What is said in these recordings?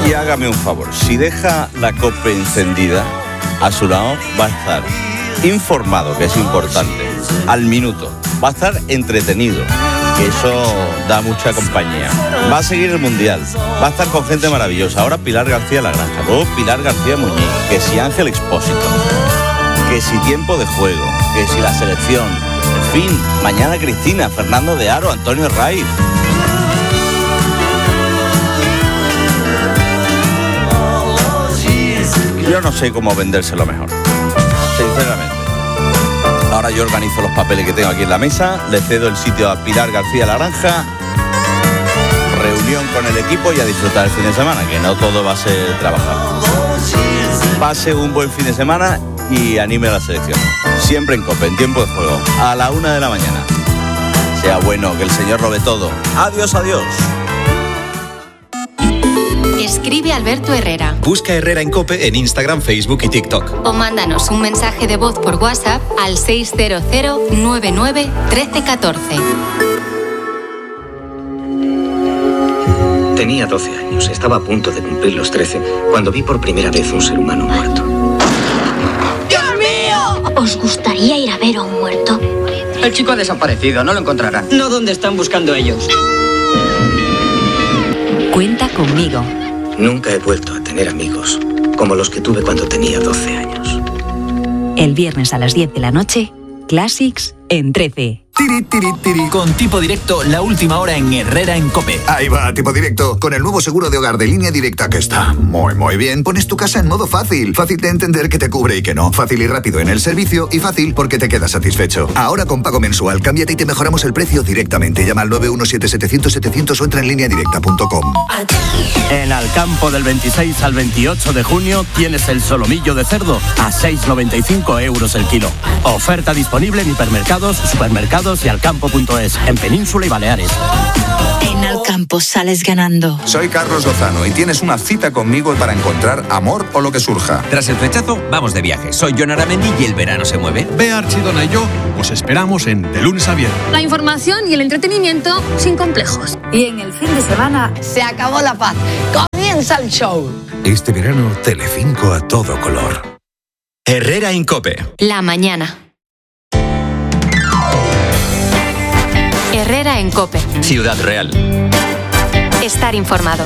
Y hágame un favor, si deja la COPE encendida, a su lado va a estar informado, que es importante, al minuto, va a estar entretenido, que eso da mucha compañía, va a seguir el Mundial, va a estar con gente maravillosa, ahora Pilar García La Granja, luego Pilar García Muñiz, que si Ángel Expósito, que si Tiempo de Juego, que si la selección, en fin, mañana Cristina, Fernando de Aro, Antonio Raiz. Yo no sé cómo vendérselo mejor, sinceramente. Ahora yo organizo los papeles que tengo aquí en la mesa, le cedo el sitio a Pilar García La Granja, reunión con el equipo y a disfrutar el fin de semana, que no todo va a ser trabajar. Pase un buen fin de semana y anime a la selección. Siempre en COPE, en Tiempo de Juego, a la 1 de la mañana. Sea bueno, que el Señor lo ve todo. Adiós, adiós. Escribe Alberto Herrera. Busca Herrera en COPE en Instagram, Facebook y TikTok. O mándanos un mensaje de voz por WhatsApp al 600 99 1314. Tenía 12 años, estaba a punto de cumplir los 13, cuando vi por primera vez un ser humano muerto. ¡Dios mío! ¿Os gustaría ir a ver a un muerto? El chico ha desaparecido, no lo encontrarán. No donde están buscando ellos. Cuenta conmigo. Nunca he vuelto a tener amigos como los que tuve cuando tenía 12 años. El viernes a las 10 de la noche, Classics en 13. Tiri, tiri, tiri. Con Tipo Directo, la última hora en Herrera en COPE. Ahí va, Tipo Directo. Con el nuevo seguro de hogar de Línea Directa, que está muy bien. Pones tu casa en modo fácil. Fácil de entender que te cubre y que no. Fácil y rápido en el servicio y fácil porque te quedas satisfecho. Ahora con pago mensual, cámbiate y te mejoramos el precio directamente. Llama al 917-700-700 o entra en lineadirecta.com. En Alcampo, del 26 al 28 de junio, tienes el solomillo de cerdo a 6,95 € el kilo. Oferta disponible en hipermercados, supermercados y alcampo.es, en Península y Baleares. En Alcampo sales ganando. Soy Carlos Lozano y tienes una cita conmigo para encontrar amor o lo que surja. Tras el rechazo, vamos de viaje. Soy Jon Aramendi y el verano se mueve. Bea Archidona y yo os esperamos en De Lunes a Viernes. La información y el entretenimiento sin complejos. Y en el fin de semana se acabó la paz. Comienza el show. Este verano, Telecinco a todo color. Herrera en COPE. La mañana. Herrera en COPE. Ciudad Real. Estar informado.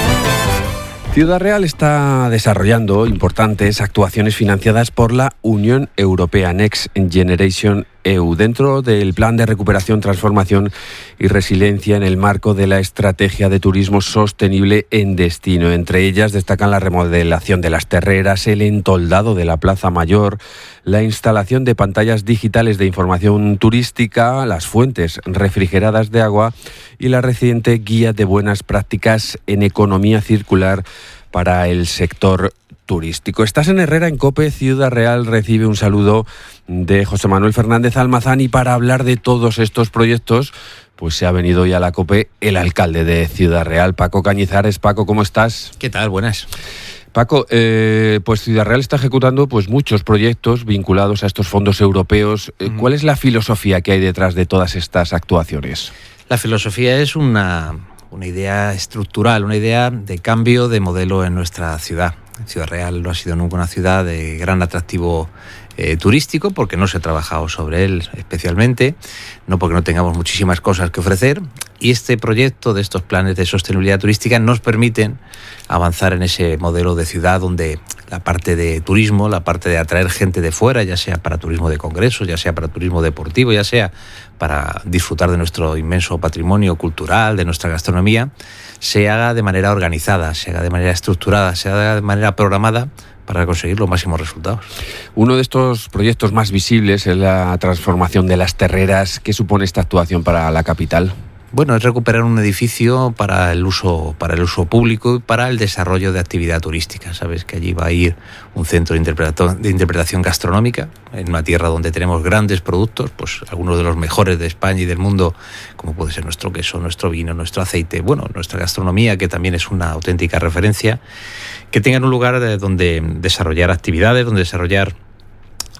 Ciudad Real está desarrollando importantes actuaciones financiadas por la Unión Europea Next Generation EU dentro del Plan de Recuperación, Transformación y Resiliencia en el marco de la Estrategia de Turismo Sostenible en Destino. Entre ellas destacan la remodelación de las terreras, el entoldado de la Plaza Mayor, la instalación de pantallas digitales de información turística, las fuentes refrigeradas de agua y la reciente guía de buenas prácticas en economía circular para el sector turístico. Estás en Herrera en COPE. Ciudad Real recibe un saludo de José Manuel Fernández Almazán y para hablar de todos estos proyectos pues se ha venido hoy a la COPE el alcalde de Ciudad Real, Paco Cañizares. Paco, ¿cómo estás? ¿Qué tal? Buenas. Paco, pues Ciudad Real está ejecutando pues muchos proyectos vinculados a estos fondos europeos. ¿Cuál es la filosofía que hay detrás de todas estas actuaciones? La filosofía es una idea estructural, una idea de cambio de modelo en nuestra ciudad. Ciudad Real no ha sido nunca una ciudad de gran atractivo turístico porque no se ha trabajado sobre él especialmente, no porque no tengamos muchísimas cosas que ofrecer, y este proyecto de estos planes de sostenibilidad turística nos permiten avanzar en ese modelo de ciudad donde la parte de turismo, la parte de atraer gente de fuera, ya sea para turismo de congresos, ya sea para turismo deportivo, ya sea para disfrutar de nuestro inmenso patrimonio cultural, de nuestra gastronomía, se haga de manera organizada, se haga de manera estructurada, se haga de manera programada para conseguir los máximos resultados. Uno de estos proyectos más visibles es la transformación de las terreras. ¿Qué supone esta actuación para la capital? Bueno, es recuperar un edificio para el uso público y para el desarrollo de actividad turística. Sabes que allí va a ir un centro de interpretación gastronómica, en una tierra donde tenemos grandes productos, pues algunos de los mejores de España y del mundo, como puede ser nuestro queso, nuestro vino, nuestro aceite, bueno, nuestra gastronomía, que también es una auténtica referencia, que tengan un lugar donde desarrollar actividades, donde desarrollar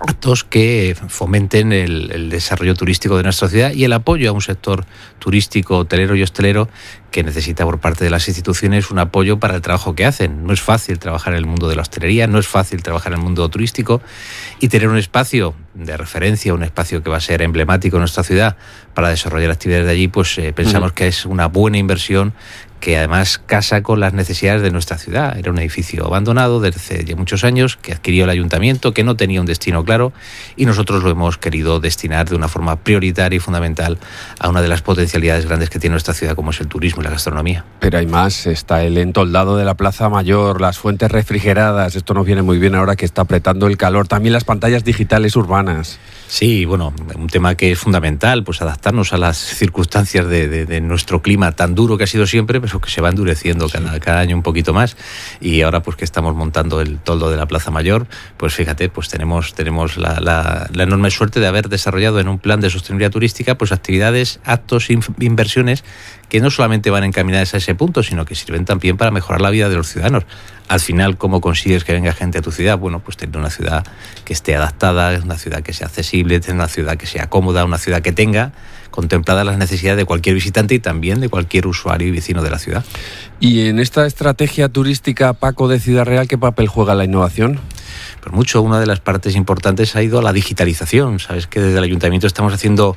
actos que fomenten el desarrollo turístico de nuestra ciudad y el apoyo a un sector turístico, hotelero y hostelero que necesita por parte de las instituciones un apoyo para el trabajo que hacen. No es fácil trabajar en el mundo de la hostelería, no es fácil trabajar en el mundo turístico, y tener un espacio de referencia, un espacio que va a ser emblemático en nuestra ciudad para desarrollar actividades de allí, pues pensamos que es una buena inversión que además casa con las necesidades de nuestra ciudad. Era un edificio abandonado desde ya muchos años, que adquirió el ayuntamiento, que no tenía un destino claro, y nosotros lo hemos querido destinar de una forma prioritaria y fundamental a una de las potencialidades grandes que tiene nuestra ciudad, como es el turismo y la gastronomía. Pero hay más, está el entoldado de la Plaza Mayor, las fuentes refrigeradas, esto nos viene muy bien ahora que está apretando el calor, también las pantallas digitales urbanas. Sí, bueno, un tema que es fundamental, pues adaptarnos a las circunstancias de nuestro clima tan duro que ha sido siempre, pero que se va endureciendo cada año un poquito más. Y ahora pues que estamos montando el toldo de la Plaza Mayor, pues fíjate, pues tenemos la enorme suerte de haber desarrollado en un plan de sostenibilidad turística pues actividades, actos, inversiones que no solamente van encaminadas a ese punto, sino que sirven también para mejorar la vida de los ciudadanos. Al final, ¿cómo consigues que venga gente a tu ciudad? Bueno, pues tener una ciudad que esté adaptada, una ciudad que sea accesible, tener una ciudad que sea cómoda, una ciudad que tenga contempladas las necesidades de cualquier visitante y también de cualquier usuario y vecino de la ciudad. Y en esta estrategia turística, Paco, de Ciudad Real, ¿qué papel juega la innovación? Pues mucho. Una de las partes importantes ha ido a la digitalización. Sabes que desde el ayuntamiento estamos haciendo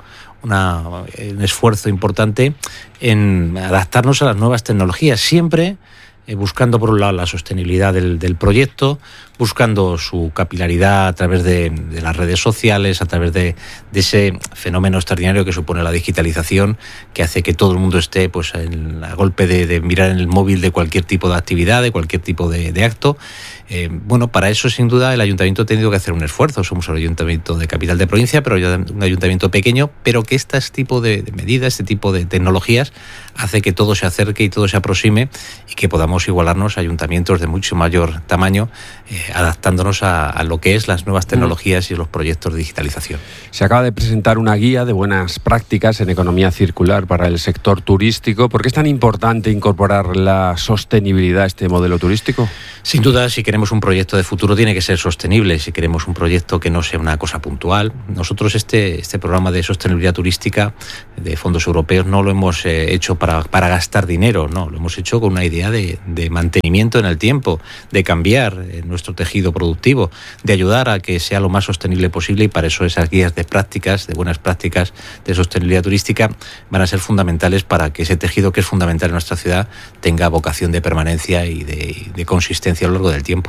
un esfuerzo importante en adaptarnos a las nuevas tecnologías, siempre buscando por un lado la sostenibilidad del proyecto, buscando su capilaridad a través de las redes sociales, a través de ese fenómeno extraordinario que supone la digitalización, que hace que todo el mundo esté pues a golpe de mirar en el móvil de cualquier tipo de actividad, de cualquier tipo de acto. Bueno, para eso sin duda el ayuntamiento ha tenido que hacer un esfuerzo. Somos el ayuntamiento de capital de provincia, pero un ayuntamiento pequeño, pero que este tipo de medidas, este tipo de tecnologías hace que todo se acerque y todo se aproxime y que podamos igualarnos a ayuntamientos de mucho mayor tamaño, adaptándonos a lo que es las nuevas tecnologías y los proyectos de digitalización. Se acaba de presentar una guía de buenas prácticas en economía circular para el sector turístico. ¿Por qué es tan importante incorporar la sostenibilidad a este modelo turístico? Sin duda, si queremos un proyecto de futuro tiene que ser sostenible, si queremos un proyecto que no sea una cosa puntual. Nosotros este programa de sostenibilidad turística de fondos europeos no lo hemos hecho para gastar dinero, no, lo hemos hecho con una idea de mantenimiento en el tiempo, de cambiar nuestro tejido productivo, de ayudar a que sea lo más sostenible posible, y para eso esas guías de prácticas, de buenas prácticas de sostenibilidad turística van a ser fundamentales para que ese tejido que es fundamental en nuestra ciudad tenga vocación de permanencia y de consistencia a lo largo del tiempo.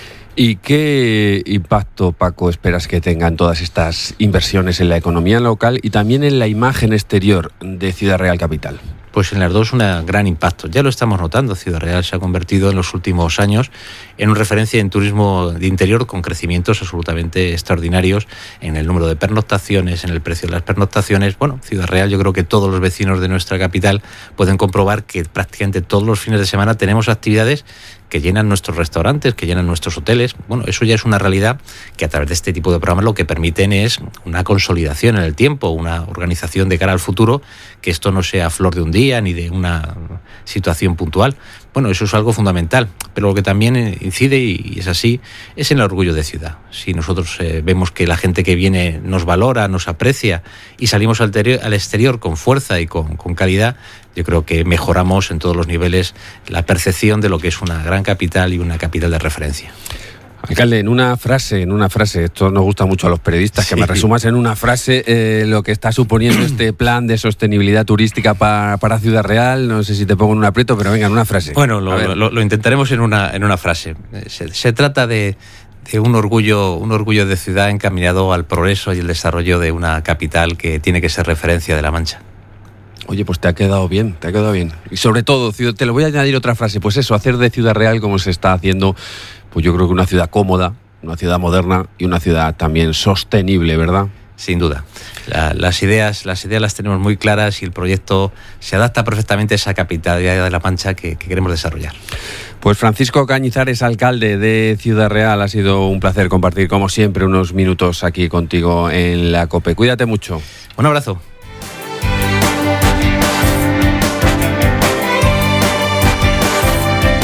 ¿Y qué impacto, Paco, esperas que tengan todas estas inversiones en la economía local y también en la imagen exterior de Ciudad Real Capital? Pues en las dos un gran impacto. Ya lo estamos notando. Ciudad Real se ha convertido en los últimos años en una referencia en turismo de interior con crecimientos absolutamente extraordinarios en el número de pernoctaciones, en el precio de las pernoctaciones. Bueno, Ciudad Real, yo creo que todos los vecinos de nuestra capital pueden comprobar que prácticamente todos los fines de semana tenemos actividades que llenan nuestros restaurantes, que llenan nuestros hoteles. Bueno, eso ya es una realidad que a través de este tipo de programas lo que permiten es una consolidación en el tiempo, una organización de cara al futuro, que esto no sea flor de un día ni de una situación puntual. Bueno, eso es algo fundamental, pero lo que también incide, y es así, es en el orgullo de ciudad. Si nosotros vemos que la gente que viene nos valora, nos aprecia y salimos al exterior con fuerza y con calidad, yo creo que mejoramos en todos los niveles la percepción de lo que es una gran capital y una capital de referencia. Alcalde, en una frase, esto nos gusta mucho a los periodistas, sí, que me resumas en una frase lo que está suponiendo este plan de sostenibilidad turística para Ciudad Real. No sé si te pongo en un aprieto, pero venga, en una frase. Bueno, lo intentaremos en una frase. Se trata de un orgullo de ciudad encaminado al progreso y el desarrollo de una capital que tiene que ser referencia de La Mancha. Oye, pues te ha quedado bien. Y sobre todo, te lo voy a añadir otra frase, pues eso, hacer de Ciudad Real, como se está haciendo, pues yo creo que una ciudad cómoda, una ciudad moderna y una ciudad también sostenible, ¿verdad? Sin duda. Las ideas las tenemos muy claras y el proyecto se adapta perfectamente a esa capitalidad de La Mancha que queremos desarrollar. Pues Francisco Cañizares, alcalde de Ciudad Real, ha sido un placer compartir, como siempre, unos minutos aquí contigo en la COPE. Cuídate mucho. Un abrazo.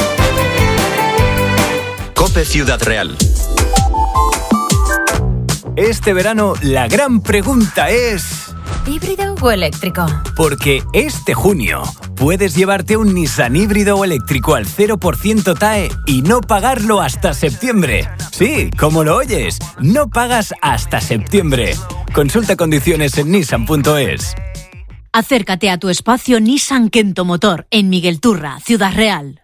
COPE Ciudad Real. Este verano la gran pregunta es... ¿híbrido o eléctrico? Porque este junio puedes llevarte un Nissan híbrido o eléctrico al 0% TAE y no pagarlo hasta septiembre. Sí, como lo oyes, no pagas hasta septiembre. Consulta condiciones en nissan.es. Acércate a tu espacio Nissan Kento Motor en Miguel Turra, Ciudad Real.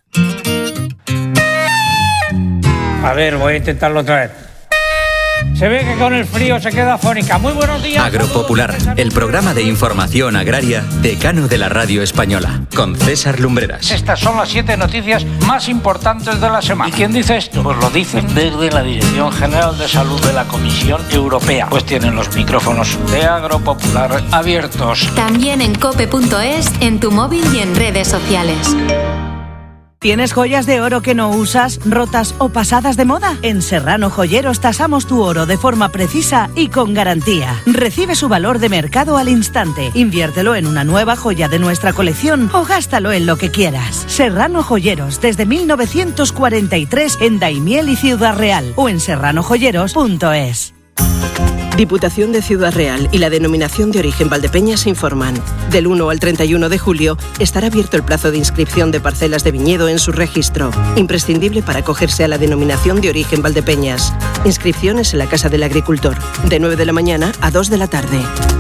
A ver, voy a intentarlo otra vez. Se ve que con el frío se queda afónica. Muy buenos días. Agropopular, el programa de información agraria decano de la radio española, con César Lumbreras. Estas son las 7 noticias más importantes de la semana. ¿Y quién dice esto? Pues lo dicen desde la Dirección General de Salud de la Comisión Europea. Pues tienen los micrófonos de Agropopular abiertos. También en cope.es, en tu móvil y en redes sociales. ¿Tienes joyas de oro que no usas, rotas o pasadas de moda? En Serrano Joyeros tasamos tu oro de forma precisa y con garantía. Recibe su valor de mercado al instante. Inviértelo en una nueva joya de nuestra colección o gástalo en lo que quieras. Serrano Joyeros, desde 1943 en Daimiel y Ciudad Real o en serranojoyeros.es. Diputación de Ciudad Real y la Denominación de Origen Valdepeñas informan. Del 1 al 31 de julio estará abierto el plazo de inscripción de parcelas de viñedo en su registro, imprescindible para acogerse a la Denominación de Origen Valdepeñas. Inscripciones en la Casa del Agricultor, de 9 de la mañana a 2 de la tarde.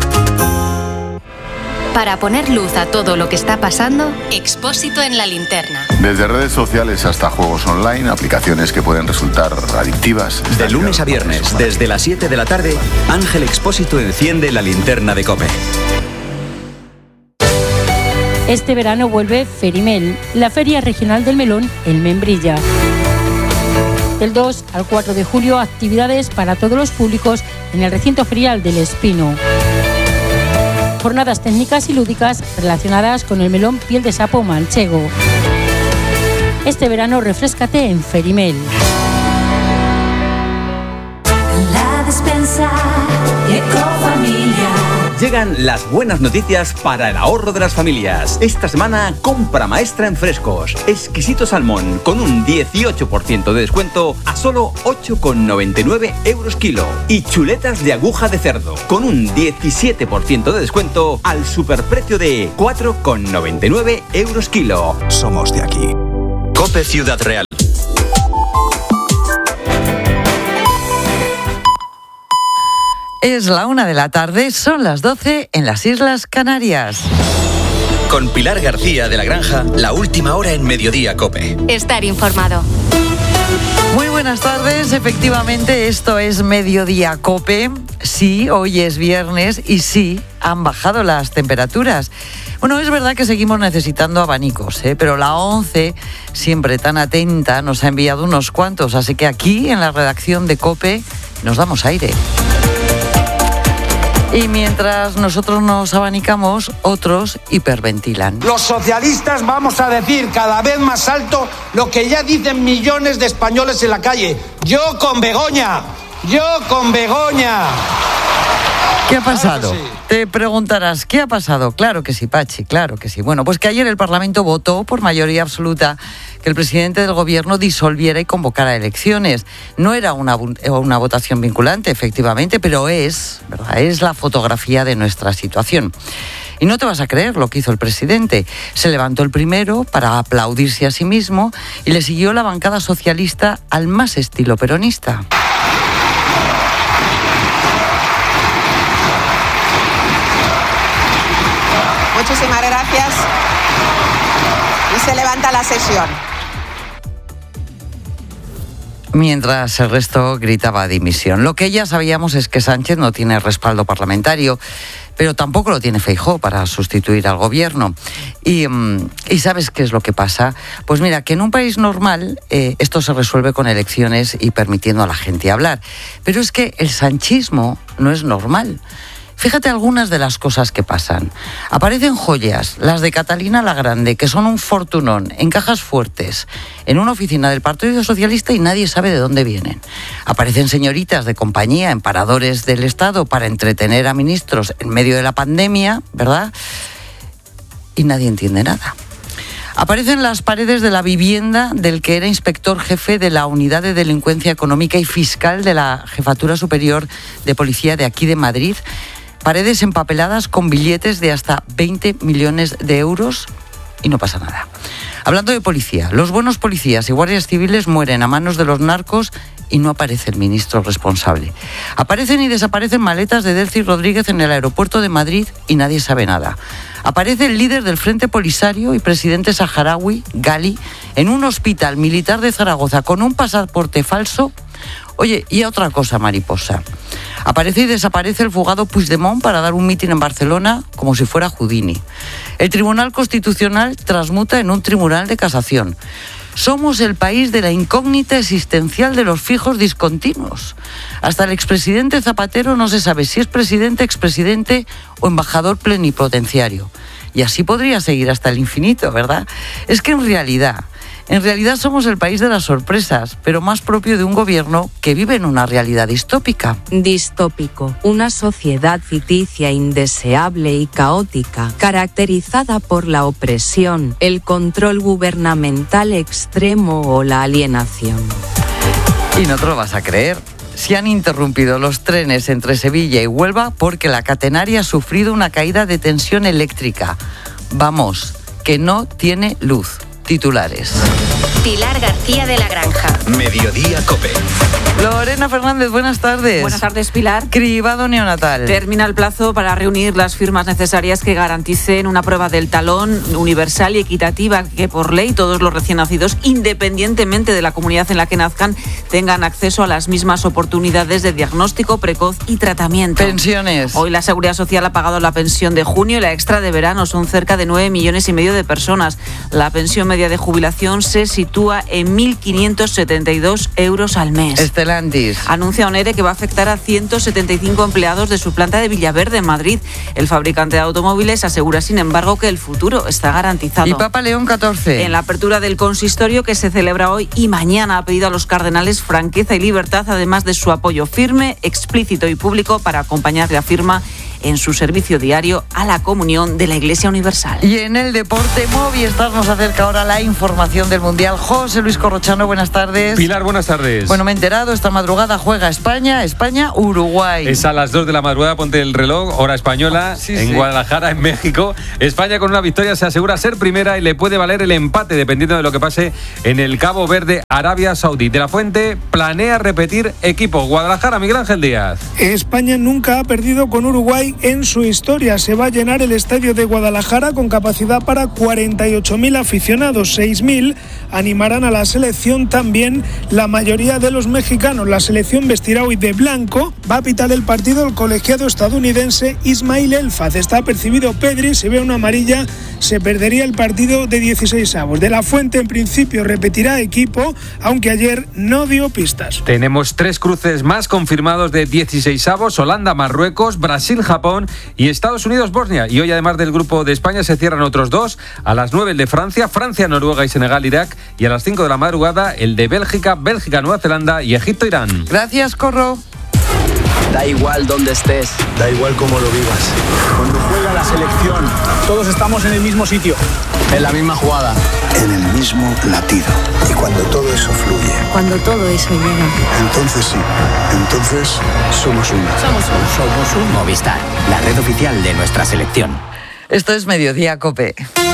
Para poner luz a todo lo que está pasando, Expósito en la linterna. Desde redes sociales hasta juegos online, aplicaciones que pueden resultar adictivas. De lunes a viernes, desde las 7 de la tarde, Ángel Expósito enciende la linterna de COPE. Este verano vuelve Ferimel, la Feria Regional del Melón en Membrilla. Del 2 al 4 de julio, actividades para todos los públicos en el recinto ferial del Espino. Jornadas técnicas y lúdicas relacionadas con el melón piel de sapo manchego. Este verano refréscate en Ferimel. La Despensa y Ecofamilia. Llegan las buenas noticias para el ahorro de las familias. Esta semana, compra maestra en frescos. Exquisito salmón con un 18% de descuento a solo 8,99 euros kilo. Y chuletas de aguja de cerdo con un 17% de descuento al superprecio de 4,99 euros kilo. Somos de aquí. COPE Ciudad Real. Es la 1 de la tarde, son las 12 en las Islas Canarias. Con Pilar García de la Granja, la última hora en Mediodía COPE. Estar informado. Muy buenas tardes, efectivamente esto es Mediodía COPE. Sí, hoy es viernes y sí, han bajado las temperaturas. Bueno, es verdad que seguimos necesitando abanicos, pero la ONCE, siempre tan atenta, nos ha enviado unos cuantos, así que aquí en la redacción de COPE nos damos aire. Y mientras nosotros nos abanicamos, otros hiperventilan. Los socialistas vamos a decir cada vez más alto lo que ya dicen millones de españoles en la calle. Yo con Begoña, yo con Begoña. ¿Qué ha pasado? Sí. Te preguntarás, ¿qué ha pasado? Claro que sí, Pachi, claro que sí. Bueno, pues que ayer el Parlamento votó por mayoría absoluta que el presidente del Gobierno disolviera y convocara elecciones. No era una votación vinculante, efectivamente, pero es, ¿verdad?, es la fotografía de nuestra situación. Y no te vas a creer lo que hizo el presidente. Se levantó el primero para aplaudirse a sí mismo y le siguió la bancada socialista al más estilo peronista. Muchísimas gracias. Y se levanta la sesión. Mientras el resto gritaba dimisión. Lo que ya sabíamos es que Sánchez no tiene respaldo parlamentario, pero tampoco lo tiene Feijóo para sustituir al gobierno. Y ¿sabes qué es lo que pasa? Pues mira, que en un país normal esto se resuelve con elecciones y permitiendo a la gente hablar. Pero es que el sanchismo no es normal. Fíjate algunas de las cosas que pasan. Aparecen joyas, las de Catalina la Grande, que son un fortunón, en cajas fuertes, en una oficina del Partido Socialista y nadie sabe de dónde vienen. Aparecen señoritas de compañía en paradores del Estado para entretener a ministros en medio de la pandemia, ¿verdad? Y nadie entiende nada. Aparecen las paredes de la vivienda del que era inspector jefe de la Unidad de Delincuencia Económica y Fiscal de la Jefatura Superior de Policía de aquí de Madrid. Paredes empapeladas con billetes de hasta 20 millones de euros y no pasa nada. Hablando de policía, los buenos policías y guardias civiles mueren a manos de los narcos y no aparece el ministro responsable. Aparecen y desaparecen maletas de Delcy Rodríguez en el aeropuerto de Madrid y nadie sabe nada. Aparece el líder del Frente Polisario y presidente saharaui, Gali, en un hospital militar de Zaragoza con un pasaporte falso. Oye, y otra cosa, mariposa. Aparece y desaparece el fugado Puigdemont para dar un mitin en Barcelona como si fuera Houdini. El Tribunal Constitucional transmuta en un tribunal de casación. Somos el país de la incógnita existencial de los fijos discontinuos. Hasta el expresidente Zapatero no se sabe si es presidente, expresidente o embajador plenipotenciario. Y así podría seguir hasta el infinito, ¿verdad? Es que en realidad somos el país de las sorpresas, pero más propio de un gobierno que vive en una realidad distópica. Distópico, una sociedad ficticia, indeseable y caótica, caracterizada por la opresión, el control gubernamental extremo o la alienación. Y no te lo vas a creer. Se han interrumpido los trenes entre Sevilla y Huelva porque la catenaria ha sufrido una caída de tensión eléctrica. Vamos, que no tiene luz. Titulares. Pilar García de la Granja. Mediodía COPE. Lorena Fernández, buenas tardes. Buenas tardes, Pilar. Cribado neonatal. Termina el plazo para reunir las firmas necesarias que garanticen una prueba del talón universal y equitativa que por ley todos los recién nacidos, independientemente de la comunidad en la que nazcan, tengan acceso a las mismas oportunidades de diagnóstico precoz y tratamiento. Pensiones. Hoy la Seguridad Social ha pagado la pensión de junio y la extra de verano. Son cerca de 9,5 millones de personas. La pensión media de jubilación se sitúa en 1.572 euros al mes. Estelantis. Anuncia ONERE que va a afectar a 175 empleados de su planta de Villaverde, en Madrid. El fabricante de automóviles asegura, sin embargo, que el futuro está garantizado. ¿Y Papa León XIV? En la apertura del consistorio que se celebra hoy y mañana ha pedido a los cardenales franqueza y libertad, además de su apoyo firme, explícito y público para acompañar la firma en su servicio diario a la comunión de la Iglesia Universal. Y en el deporte, Movistar nos acerca ahora la información del Mundial. José Luis Corrochano, buenas tardes. Pilar, buenas tardes. Bueno, me he enterado, esta madrugada juega España, Uruguay. Es a las 2 de la madrugada, ponte el reloj, hora española, en Guadalajara, en México. España con una victoria se asegura ser primera y le puede valer el empate dependiendo de lo que pase en el Cabo Verde, Arabia Saudí. De la Fuente planea repetir equipo. Guadalajara, Miguel Ángel Díaz. España nunca ha perdido con Uruguay en su historia. Se va a llenar el estadio de Guadalajara con capacidad para 48.000 aficionados. 6.000 animarán a la selección, también la mayoría de los mexicanos. La selección vestirá hoy de blanco. Va a pitar el partido el colegiado estadounidense Ismail Elfaz. Está apercibido Pedri, si ve una amarilla se perdería el partido de 16avos. De la Fuente en principio repetirá equipo, aunque ayer no dio pistas. Tenemos 3 cruces más confirmados de 16avos: Holanda, Marruecos, Brasil, Japón y Estados Unidos, Bosnia. Y hoy, además del grupo de España, se cierran otros 2. A las 9 el de Francia, Noruega y Senegal, Irak. Y a las 5 de la madrugada el de Bélgica, Nueva Zelanda y Egipto, Irán. Gracias, Corro. Da igual dónde estés, da igual cómo lo vivas. Cuando juega la selección, todos estamos en el mismo sitio, en la misma jugada, en el mismo latido. Y cuando todo eso fluye, cuando todo eso llega, entonces sí, entonces somos uno. Somos un Movistar, la red oficial de nuestra selección. Esto es Mediodía COPE.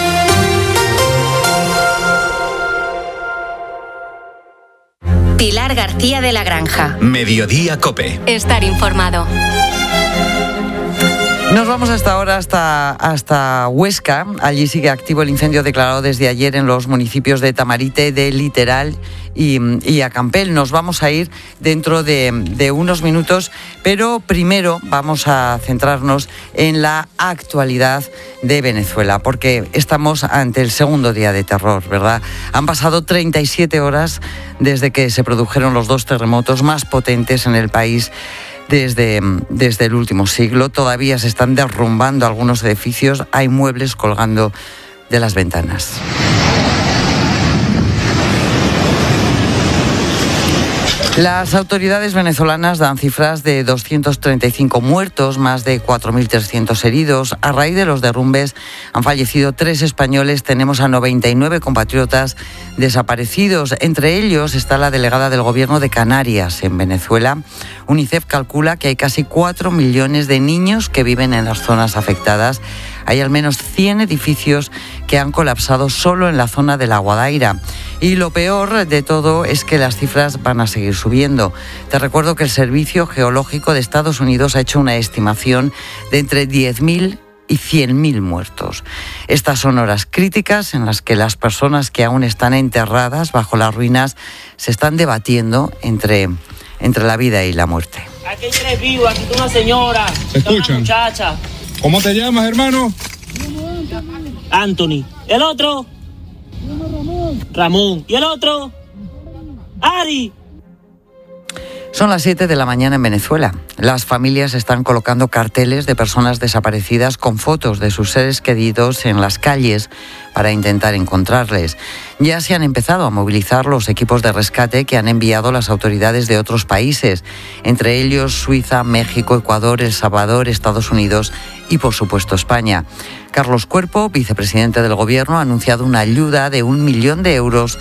Pilar García de la Granja. Mediodía COPE. Estar informado. Nos vamos hasta ahora hasta Huesca. Allí sigue activo el incendio declarado desde ayer en los municipios de Tamarite, de Literal y Acampel. Nos vamos a ir dentro de unos minutos, pero primero vamos a centrarnos en la actualidad de Venezuela, porque estamos ante el segundo día de terror, ¿verdad? Han pasado 37 horas desde que se produjeron los 2 terremotos más potentes en el país desde el último siglo. Todavía se están derrumbando algunos edificios, hay muebles colgando de las Las autoridades venezolanas dan cifras de 235 muertos, más de 4.300 heridos. A raíz de los derrumbes han fallecido 3 españoles. Tenemos a 99 compatriotas desaparecidos. Entre ellos está la delegada del Gobierno de Canarias en Venezuela. UNICEF calcula que hay casi 4 millones de niños que viven en las zonas afectadas. Hay al menos 100 edificios que han colapsado solo en la zona de La Guadaira. Y lo peor de todo es que las cifras van a seguir subiendo. Te recuerdo que el Servicio Geológico de Estados Unidos ha hecho una estimación de entre 10.000 y 100.000 muertos. Estas son horas críticas en las que las personas que aún están enterradas bajo las ruinas se están debatiendo entre la vida y la muerte. Aquí eres vivo, aquí está una señora, una muchacha. ¿Cómo te llamas, hermano? Anthony. ¿El otro? Ramón. ¿Y el otro? Ari. Son las 7 de la mañana en Venezuela. Las familias están colocando carteles de personas desaparecidas con fotos de sus seres queridos en las calles para intentar encontrarles. Ya se han empezado a movilizar los equipos de rescate que han enviado las autoridades de otros países, entre ellos Suiza, México, Ecuador, El Salvador, Estados Unidos y, por supuesto, España. Carlos Cuerpo, vicepresidente del Gobierno, ha anunciado una ayuda de 1 millón de euros